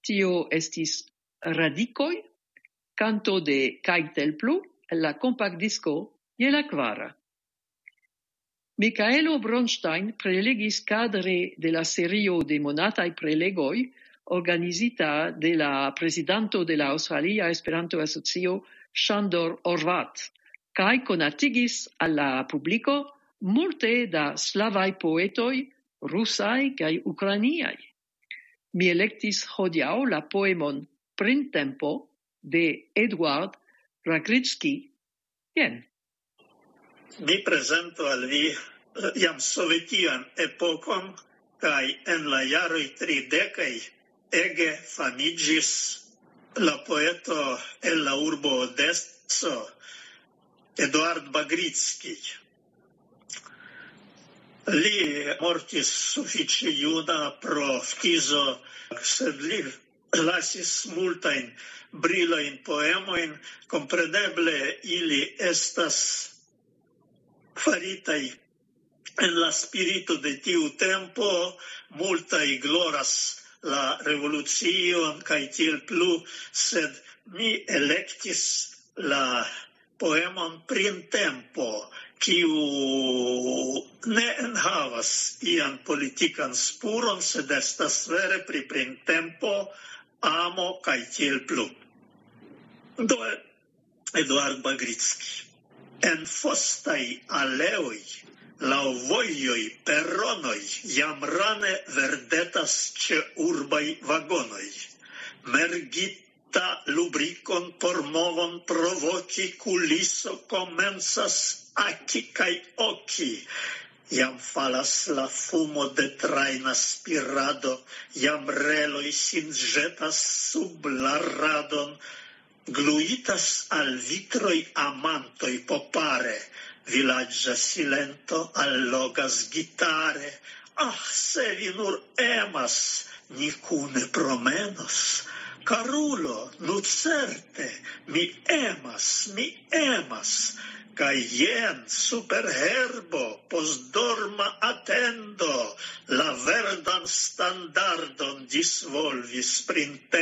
Tio estis Radicoj, canto de Kai Telplo, la compact disco je la kvara. Michaelo Bronstein prelegis cadre de la serio de monatai prelegoi organizita de la presidento de la Australia Esperanto Asocio Shandor Horvat, kai conatigis alla publico multe da slavai poetoi russai kai ucraniai. Mi electis hodiaŭ la poemon Printempo de Eduard Raglicki. Jen. Mi presento al vi jam sovetian epokon, kaj en la jaroj 30 ege famiĝis la poeto el la urbo Odeso, Eduard Bagritski. Li mortis sufiĉe juna pro ftizo, sed li lasis multajn brilajn poemojn. Kompreneble ili estas faritaj en la spirito de tiu tempo, multaj gloras la revolucion kaj tiel plu, sed mi elektis la poemon Printempo, kiu ne enhavas ian politikan spuron, sed estas vere pri printempo, amo kaj tiel plu. Do Eduard Bagritski. En fostaj aleoj, laŭ vojoj, peronoj, jam rane verdetas ĉe urbaj vagonoj. Mergita lubrikon por movon provoki, kuliso komencas aki kaj oki. Jam falas la fumo de trajna spirado, jam reloj sin ĵetas sub la radon, gluitas al vitroj amantoj popare, vilaĝa silento allogas gitare. Ah, se vi nur emas, ni kune promenos. Karulo, nu certe, mi emas. Kaj jen super herbo, post dorma atendo, la verdan standardon disvolvis Printempo.